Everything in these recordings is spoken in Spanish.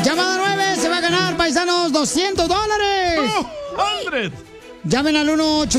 Llamada 9, se va a ganar, paisanos, $200. ¡100! Llamen al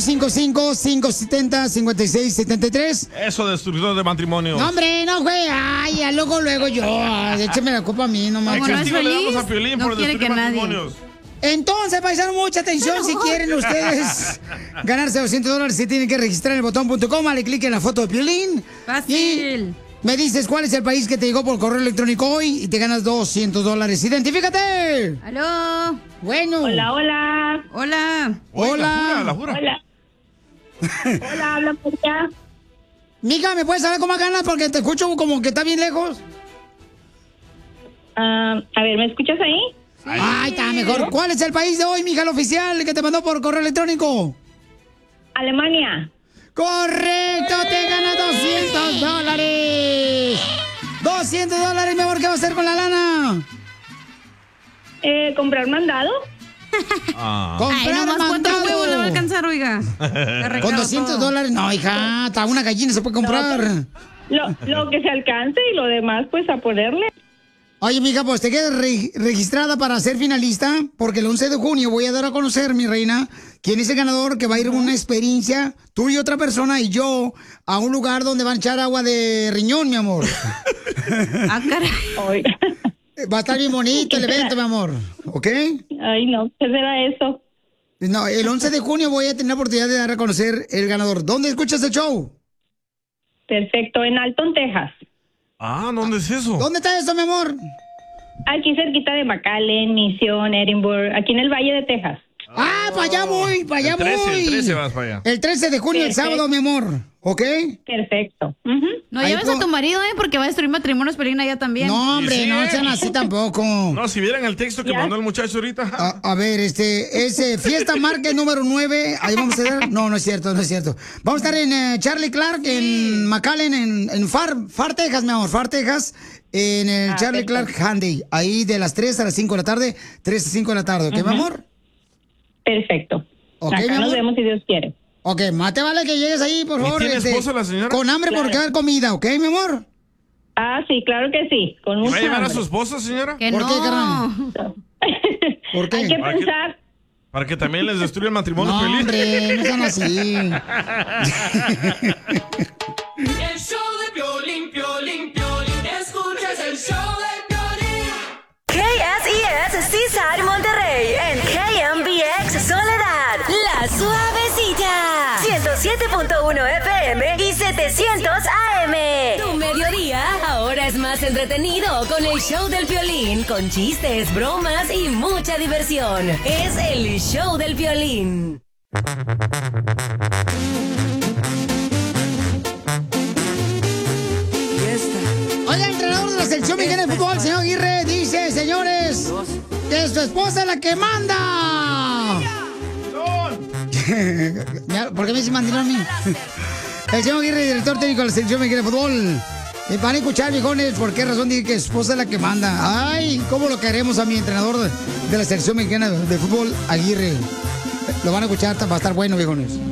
1-855-570-5673. Eso, destructor de matrimonio. No, hombre, no, güey. Ay, ya luego yo. Écheme la culpa a mí, no me ¿Qué castigo le damos a Piolín por destruir matrimonios? Entonces, paisanos, mucha atención. Si quieren ustedes ganarse $200, se tienen que registrar en el botón.com. Dale clic en la foto de Piolín. Fácil. Y me dices cuál es el país que te llegó por correo electrónico hoy y te ganas $200. ¡Identifícate! ¡Aló! Bueno. Hola, hola. Hola. Hola. La jura. Hola. Hola, habla por allá. Mija, ¿me puedes saber cómo ganas? Porque te escucho como que está bien lejos. A ver, ¿me escuchas ahí? Ay, está mejor. ¿Cuál es el país de hoy, mija, el oficial, que te mandó por correo electrónico? Alemania. ¡Correcto! ¡Te ganas $200! $200, mi amor, ¿qué va a hacer con la lana? ¿Comprar mandado? Comprar nomás mandado. ¿cuántos huevos le va a alcanzar, oiga? Con $200, no, hija, hasta una gallina se puede comprar. Lo que se alcance y lo demás, pues, a ponerle. Oye, mija, pues te quedas registrada para ser finalista, porque el 11 de junio voy a dar a conocer, mi reina, quién es el ganador que va a ir a una experiencia, tú y otra persona y yo, a un lugar donde van a echar agua de riñón, mi amor. Ah, caray. Va a estar bien bonito el evento, mi amor, ¿ok? Ay, no, ¿qué será eso? No, el 11 de junio voy a tener la oportunidad de dar a conocer el ganador. ¿Dónde escuchas el show? Perfecto, en Alton, Texas. Ah, ¿dónde es eso? ¿Dónde está eso, mi amor? Aquí cerquita de McAllen, Mission, Edinburgh, aquí en el Valle de Texas. Ah, para allá voy, para allá voy. El 13 vas para allá. El 13 de junio, el sábado, mi amor, ¿ok? Perfecto. No Ahí lleves a tu marido, porque va a destruir matrimonios Piolín allá también. No, hombre, Sí, no sean así tampoco. No, si vieran el texto que mandó el muchacho ahorita. A ver, ese Fiesta Market número 9, ahí vamos a ver. No, no es cierto, no es cierto. Vamos a estar en Charlie Clark, en McAllen, en Far, Texas, mi amor, Far, Texas, en el Charlie Clark Handy, ahí de las 3 a las 5 de la tarde, 3 a 5 de la tarde, ¿ok, mi amor? Perfecto. Ok, mi Acá amor. nos vemos si Dios quiere. Ok, más te vale que llegues ahí, por ¿Y favor. tiene esposa la señora? Con hambre Claro. porque va a haber comida, ¿ok, mi amor? Ah, sí, claro que sí, con ¿Va mucha a llevar a hambre. su esposa, señora? Que ¿Por no. qué, carnal? ¿Por qué? Hay que ¿Para qué? pensar. Para que también les destruya el matrimonio, No, Piolín. hombre, no sean así. El show de Piolín, Piolín, Piolín. Escuchas el show de Piolín. KSES Seaside Monterrey en KMBX Soledad, La Suavecita, 107.1 FM y 700 AM. Tu mediodía ahora es más entretenido con el show del Piolín, con chistes, bromas y mucha diversión. Es el show del Piolín. Oye, el entrenador de la selección mexicana de fútbol, señor Aguirre, dice, señores, que su esposa es la que manda. ¿Por qué me dice mandilón a mí? El señor Aguirre, director técnico de la selección mexicana de fútbol. Van a escuchar, viejones, por qué razón dice que su esposa es la que manda. Ay, cómo lo queremos a mi entrenador de la selección mexicana de fútbol, Aguirre. Lo van a escuchar, va a estar bueno, viejones.